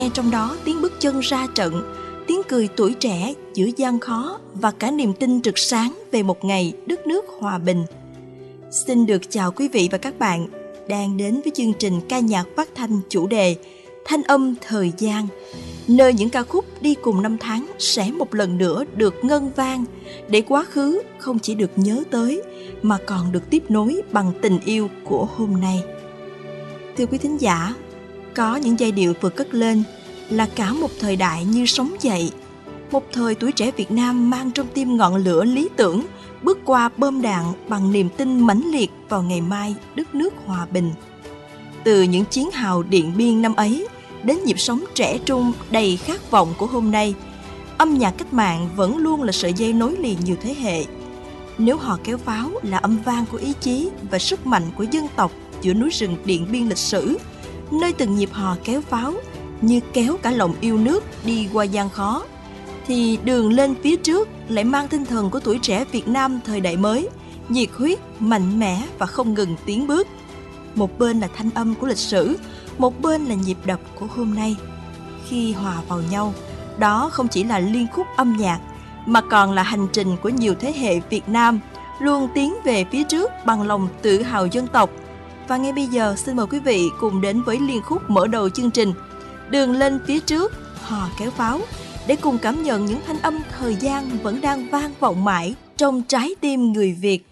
Nghe trong đó tiếng bước chân ra trận, tiếng cười tuổi trẻ giữa gian khó và cả niềm tin rực sáng về một ngày đất nước hòa bình. Xin được chào quý vị và các bạn đang đến với chương trình ca nhạc phát thanh chủ đề Thanh âm thời gian, nơi những ca khúc đi cùng năm tháng sẽ một lần nữa được ngân vang để quá khứ không chỉ được nhớ tới mà còn được tiếp nối bằng tình yêu của hôm nay. Thưa quý thính giả, có những giai điệu vừa cất lên là cả một thời đại như sống dậy, một thời tuổi trẻ Việt Nam mang trong tim ngọn lửa lý tưởng, bước qua bom đạn bằng niềm tin mãnh liệt vào ngày mai đất nước hòa bình. Từ những chiến hào Điện Biên năm ấy đến nhịp sống trẻ trung đầy khát vọng của hôm nay, âm nhạc cách mạng vẫn luôn là sợi dây nối liền nhiều thế hệ. Nếu hò kéo pháo là âm vang của ý chí và sức mạnh của dân tộc giữa núi rừng Điện Biên lịch sử, nơi từng nhịp hò kéo pháo như kéo cả lòng yêu nước đi qua gian khó, thì đường lên phía trước lại mang tinh thần của tuổi trẻ Việt Nam thời đại mới, nhiệt huyết, mạnh mẽ và không ngừng tiến bước. Một bên là thanh âm của lịch sử, một bên là nhịp đập của hôm nay. Khi hòa vào nhau, đó không chỉ là liên khúc âm nhạc, mà còn là hành trình của nhiều thế hệ Việt Nam luôn tiến về phía trước bằng lòng tự hào dân tộc. Và ngay bây giờ xin mời quý vị cùng đến với liên khúc mở đầu chương trình Đường lên phía trước, hò kéo pháo, để cùng cảm nhận những thanh âm thời gian vẫn đang vang vọng mãi trong trái tim người Việt.